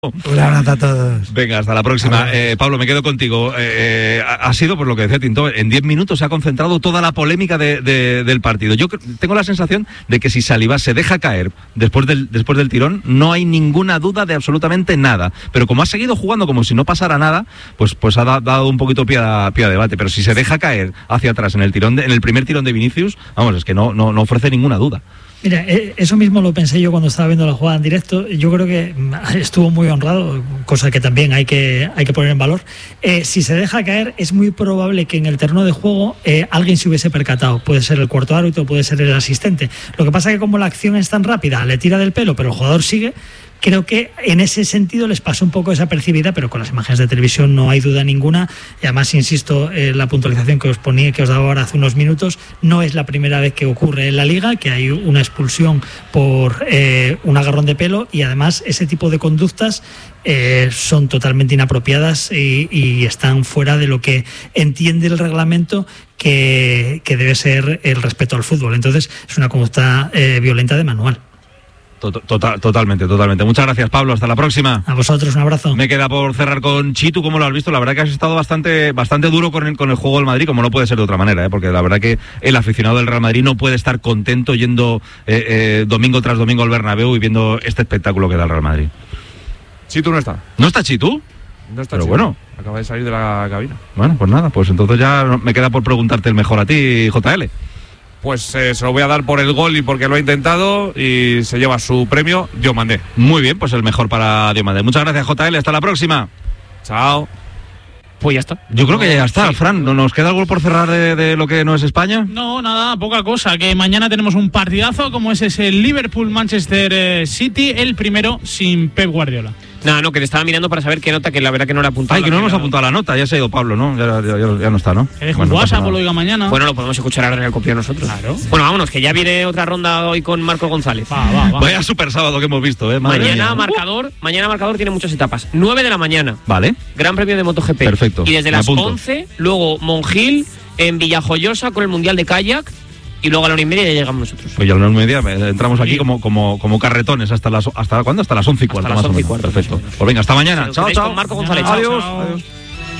Un abrazo a todos. Venga, hasta la próxima. Pablo, me quedo contigo. Ha sido, por lo que decía Tinto, en 10 minutos se ha concentrado toda la polémica del partido. Yo tengo la sensación de que si Saliba se deja caer después del tirón, no hay ninguna duda de absolutamente nada. Pero como ha seguido jugando como si no pasara nada, pues ha dado un poquito pie a debate. Pero si se deja caer hacia atrás en el primer tirón de Vinicius, vamos, es que no ofrece ninguna duda. Mira, eso mismo lo pensé yo cuando estaba viendo la jugada en directo. Yo creo que estuvo muy honrado, cosa que también hay que poner en valor. Si se deja caer, es muy probable que en el terreno de juego alguien se hubiese percatado. Puede ser el cuarto árbitro, puede ser el asistente. Lo que pasa es que como la acción es tan rápida, le tira del pelo, pero el jugador sigue. Creo que en ese sentido les pasó un poco desapercibida, pero con las imágenes de televisión no hay duda ninguna. Y además, insisto, la puntualización que os daba ahora hace unos minutos, no es la primera vez que ocurre en la Liga, que hay una expulsión por un agarrón de pelo, y además ese tipo de conductas son totalmente inapropiadas y están fuera de lo que entiende el reglamento que debe ser el respeto al fútbol. Entonces, es una conducta violenta de manual. Totalmente. Muchas gracias, Pablo. Hasta la próxima. A vosotros, un abrazo. Me queda por cerrar con Chitu. ¿Cómo lo has visto? La verdad que has estado bastante duro con el juego del Madrid, como no puede ser de otra manera, porque la verdad que el aficionado del Real Madrid no puede estar contento yendo domingo tras domingo al Bernabéu y viendo este espectáculo que da el Real Madrid. Chitu no está. ¿No está Chitu? No está. Pero Chitu. Bueno. Acaba de salir de la cabina. Bueno, pues nada, pues entonces ya me queda por preguntarte el mejor a ti, JL. Pues se lo voy a dar por el gol y porque lo ha intentado, y se lleva su premio Diomandé. Muy bien, pues el mejor para Diomandé. Muchas gracias, JL. Hasta la próxima. Chao. Pues ya está. Yo creo que ya está, sí. Fran. ¿Nos queda algo por cerrar de lo que no es España? No, nada, poca cosa. Que mañana tenemos un partidazo como es ese Liverpool-Manchester City, el primero sin Pep Guardiola. Nada, no, que te estaba mirando para saber qué nota, que la verdad que no le he apuntado. Ay, que no hemos apuntado la nota, ya se ha ido Pablo, ¿no? Ya no está, ¿no? Que deje un WhatsApp o lo diga mañana. Bueno, lo podemos escuchar ahora en el copio nosotros. Claro. Bueno, vámonos, que ya viene otra ronda hoy con Marco González. Va. Vaya super sábado que hemos visto, Mañana marcador tiene muchas etapas. 9 de la mañana. Vale. Gran Premio de MotoGP. Perfecto. Y desde las 11, luego Monjil en Villajoyosa con el Mundial de Kayak. Y luego a la 1:30 ya llegamos nosotros. Pues ya a la 1:30 entramos aquí como carretones hasta ¿cuándo? Hasta las 11:15. Hasta las 11:15. Perfecto. Pues venga, hasta mañana. Chao. Con Marco González. Adiós. Chao.